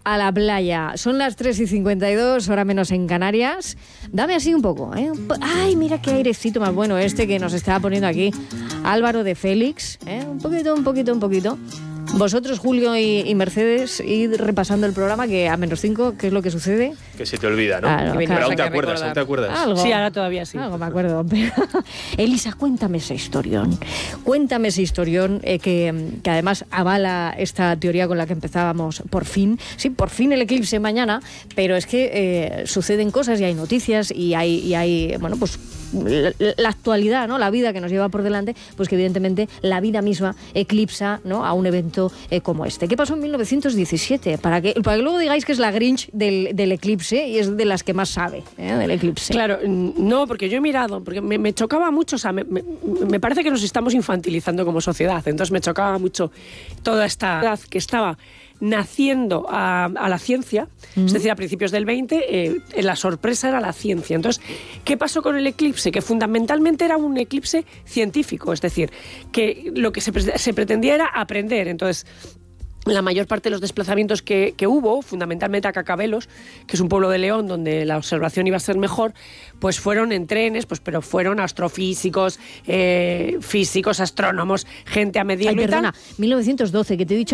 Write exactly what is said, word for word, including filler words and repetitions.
a la playa. Son las tres y cincuenta y dos, hora menos en Canarias. Dame así un poco, ¿eh? Ay, mira qué airecito más bueno este que nos está poniendo aquí Álvaro de Félix, ¿eh? Un poquito, un poquito, un poquito. Vosotros, Julio y, y Mercedes, id repasando el programa, que a menos cinco, ¿qué es lo que sucede? Que se te olvida, ¿no? Claro, Pero claro. aún te acuerdas, aún te acuerdas. Algo. Sí, ahora todavía sí. Algo me acuerdo. Elisa, cuéntame ese historión. Cuéntame ese historión eh, que, que además avala esta teoría con la que empezábamos por fin. Sí, por fin el eclipse mañana, pero es que eh, suceden cosas y hay noticias y hay, y hay bueno, pues la, la actualidad, ¿no? La vida que nos lleva por delante, pues que evidentemente la vida misma eclipsa, ¿no? A un evento eh, como este. ¿Qué pasó en mil novecientos diecisiete? Para que, para que luego digáis que es la Grinch del, del eclipse y es de las que más sabe, ¿eh? Del eclipse. Claro, no, porque yo he mirado, porque me, me chocaba mucho, o sea, me, me, me parece que nos estamos infantilizando como sociedad, entonces me chocaba mucho toda esta edad que estaba naciendo a, a la ciencia, uh-huh. Es decir, a principios del veinte, eh, la sorpresa era la ciencia. Entonces, ¿qué pasó con el eclipse? Que fundamentalmente era un eclipse científico, es decir, que lo que se, pre- se pretendía era aprender. Entonces, la mayor parte de los desplazamientos que, que hubo, fundamentalmente a Cacabelos, que es un pueblo de León donde la observación iba a ser mejor, pues fueron en trenes, pues pero fueron astrofísicos, eh, físicos, astrónomos, gente a medirlo. Ay, y perdona, tal. mil novecientos doce, que te he dicho